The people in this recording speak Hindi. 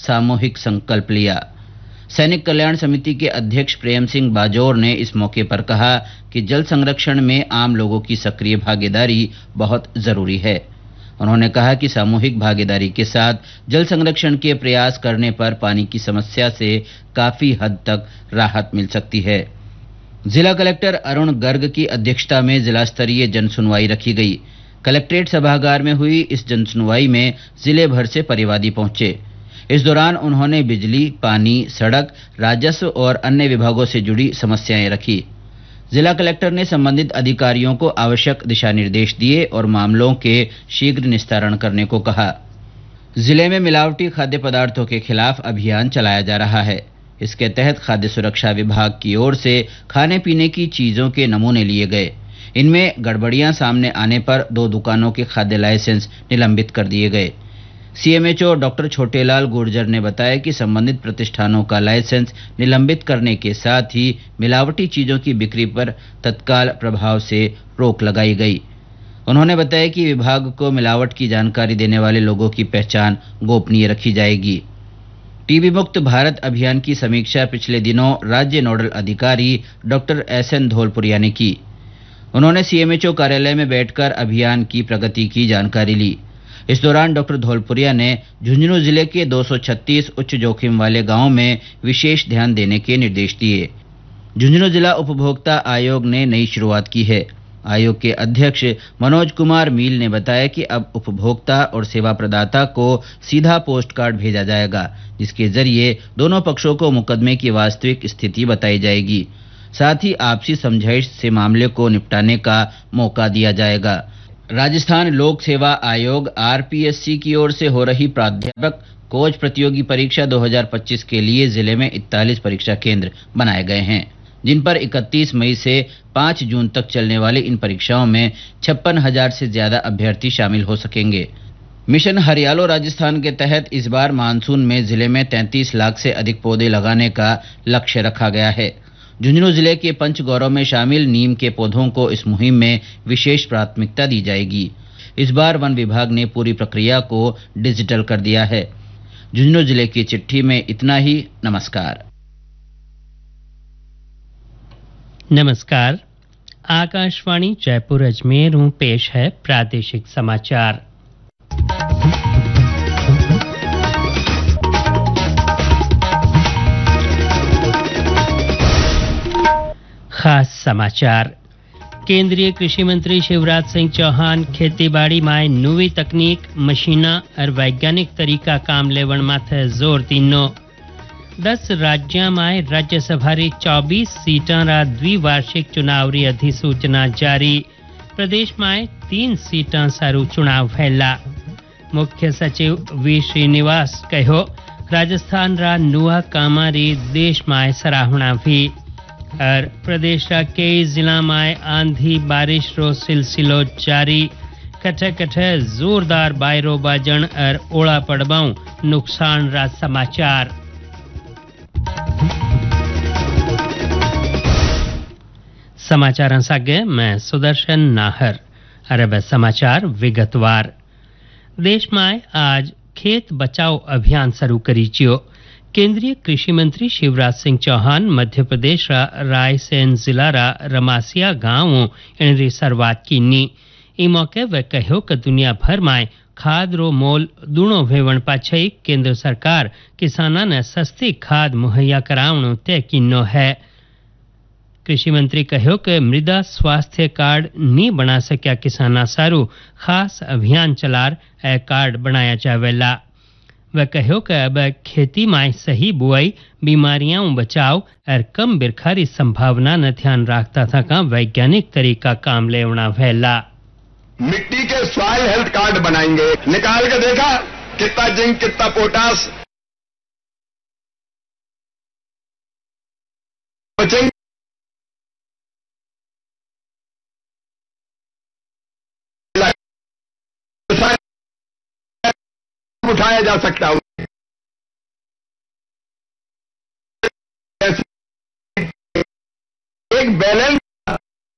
सामूहिक संकल्प लिया। सैनिक कल्याण समिति के अध्यक्ष प्रेम सिंह बाजोर ने इस मौके पर कहा कि जल संरक्षण में आम लोगों की सक्रिय भागीदारी बहुत जरूरी है। उन्होंने कहा कि सामूहिक भागीदारी के साथ जल संरक्षण के प्रयास करने पर पानी की समस्या से काफी हद तक राहत मिल सकती है। जिला कलेक्टर अरुण गर्ग की अध्यक्षता में जिला स्तरीय जन सुनवाई रखी गई। कलेक्ट्रेट सभागार में हुई इस जन सुनवाई में जिले भर से परिवादी पहुंचे। इस दौरान उन्होंने बिजली, पानी, सड़क, राजस्व और अन्य विभागों से जुड़ी समस्याएं रखी। जिला कलेक्टर ने संबंधित अधिकारियों को आवश्यक दिशा निर्देश दिए और मामलों के शीघ्र निस्तारण करने को कहा। जिले में मिलावटी खाद्य पदार्थों के खिलाफ अभियान चलाया जा रहा है। इसके तहत खाद्य सुरक्षा विभाग की ओर से खाने पीने की चीजों के नमूने लिए गए। इनमें गड़बड़ियां सामने आने पर 2 दुकानों के खाद्य लाइसेंस निलंबित कर दिए गए। सीएमएचओ डॉक्टर छोटेलाल गुर्जर ने बताया कि संबंधित प्रतिष्ठानों का लाइसेंस निलंबित करने के साथ ही मिलावटी चीजों की बिक्री पर तत्काल प्रभाव से रोक लगाई गई। उन्होंने बताया कि विभाग को मिलावट की जानकारी देने वाले लोगों की पहचान गोपनीय रखी जाएगी। टीबी मुक्त भारत अभियान की समीक्षा पिछले दिनों राज्य नोडल अधिकारी डॉक्टर SN धौलपुरिया ने की। उन्होंने सीएमएचओ कार्यालय में बैठकर अभियान की प्रगति की जानकारी ली। इस दौरान डॉक्टर धौलपुरिया ने झुंझुनू जिले के 236 उच्च जोखिम वाले गांवों में विशेष ध्यान देने के निर्देश दिए। झुंझुनू जिला उपभोक्ता आयोग ने नई शुरुआत की है। आयोग के अध्यक्ष मनोज कुमार मील ने बताया कि अब उपभोक्ता और सेवा प्रदाता को सीधा पोस्ट कार्ड भेजा जाएगा, जिसके जरिए दोनों पक्षों को मुकदमे की वास्तविक स्थिति बताई जाएगी। साथ ही आपसी समझाइश से मामले को निपटाने का मौका दिया जाएगा। राजस्थान लोक सेवा आयोग RPSC की ओर से हो रही प्राध्यापक कोच प्रतियोगी परीक्षा 2025 के लिए जिले में 41 परीक्षा केंद्र बनाए गए हैं, जिन पर 31 मई से 5 जून तक चलने वाली इन परीक्षाओं में 56,000 से ज्यादा अभ्यर्थी शामिल हो सकेंगे। मिशन हरियालो राजस्थान के तहत इस बार मानसून में जिले में 33 लाख से अधिक पौधे लगाने का लक्ष्य रखा गया है। झुंझुनू जिले के पंचगौरव में शामिल नीम के पौधों को इस मुहिम में विशेष प्राथमिकता दी जाएगी। इस बार वन विभाग ने पूरी प्रक्रिया को डिजिटल कर दिया है। झुंझुनू जिले की चिट्ठी में इतना ही। नमस्कार। आकाशवाणी जयपुर अजमेर पेश है प्रादेशिक समाचार। खास समाचार। केंद्रीय कृषि मंत्री शिवराज सिंह चौहान खेतीबाड़ी में नवी तकनीक, मशीना और वैज्ञानिक तरीका काम लेवण माथे जोर दीनो। 10 राज्यों में राज्यसभा री 24 सीटां रा द्विवार्षिक चुनाव री अधिसूचना जारी। प्रदेश में 3 सीटां सारू चुनाव फैला। मुख्य सचिव V श्रीनिवास कहो, राजस्थान रा नुआ कामा री देश में सराहना भी। और प्रदेश का कई जिला में आंधी बारिश रो सिलसिलो जारी। कठे कठे जोरदार बायरो बाजन और ओला पड़बाऊ नुकसान रा समाचार। समाचार सागे मैं सुदर्शन नाहर। अरब समाचार विगतवार। देश में आज खेत बचाओ अभियान शुरू करी चियो। केंद्रीय कृषि मंत्री शिवराज सिंह चौहान मध्य प्रदेश रायसेन जिला रा रमासिया गांव इनरी शुरुआत की नी। ई मौके वे कहो कि दुनिया भर में खाद रो मोल दूणो वेवण पाछे केंद्र सरकार किसाना ने सस्ती खाद मुहैया करावणो तय किन्नो है। कृषि मंत्री कहो कि मृदा स्वास्थ्य कार्ड नी बना सक्या किसाना सारू खास अभियान चलार ए कार्ड बनाया जावेला। वह कहो कि अब खेती में सही बुआई, बीमारियां बचाव और कम बिरखारी संभावना न ध्यान रखता था का वैज्ञानिक तरीका काम लेवना वेला। मिट्टी के सॉइल हेल्थ कार्ड बनाएंगे। निकाल के देखा कितना जिंक, कितना पोटास उठाया जा सकता है। एक बैलेंस